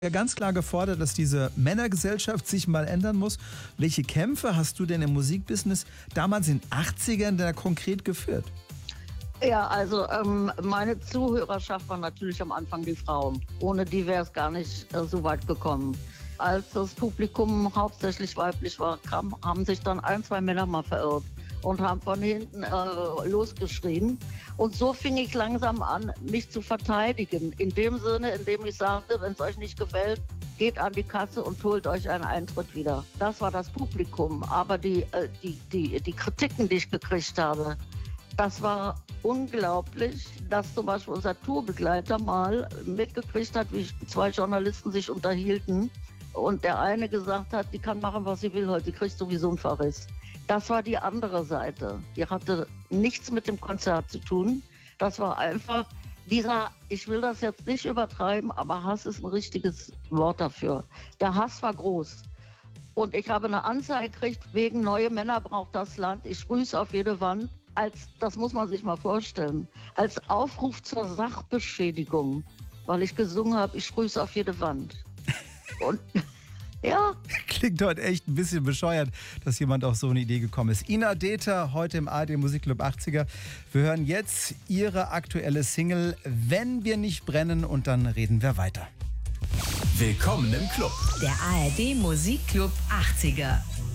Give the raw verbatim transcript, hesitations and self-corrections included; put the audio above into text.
Ja, ganz klar gefordert, dass diese Männergesellschaft sich mal ändern muss. Welche Kämpfe hast du denn im Musikbusiness damals in den achtzigern da konkret geführt? Ja, also ähm, meine Zuhörerschaft war natürlich am Anfang die Frauen. Ohne die wäre es gar nicht äh, so weit gekommen. Als das Publikum hauptsächlich weiblich war, kam, haben sich dann ein, zwei Männer mal verirrt und haben von hinten äh, losgeschrien. Und so fing ich langsam an, mich zu verteidigen. In dem Sinne, in dem ich sagte, wenn es euch nicht gefällt, geht an die Kasse und holt euch einen Eintritt wieder. Das war das Publikum. Aber die, äh, die, die, die Kritiken, die ich gekriegt habe, das war unglaublich, dass zum Beispiel unser Tourbegleiter mal mitgekriegt hat, wie zwei Journalisten sich unterhielten und der eine gesagt hat, die kann machen, was sie will heute, sie kriegt sowieso einen Verriss. Das war die andere Seite. Die hatte nichts mit dem Konzert zu tun. Das war einfach dieser, ich will das jetzt nicht übertreiben, aber Hass ist ein richtiges Wort dafür. Der Hass war groß. Und ich habe eine Anzeige gekriegt, wegen neue Männer braucht das Land. Ich sprühe es auf jede Wand. Als, das muss man sich mal vorstellen, als Aufruf zur Sachbeschädigung, weil ich gesungen habe, ich sprühe es auf jede Wand. Und ja. Klingt heute echt ein bisschen bescheuert, dass jemand auf so eine Idee gekommen ist. Ina Dether, heute im A R D Musikclub achtziger. Wir hören jetzt ihre aktuelle Single Wenn wir nicht brennen und dann reden wir weiter. Willkommen im Club. Der A R D Musikclub achtziger.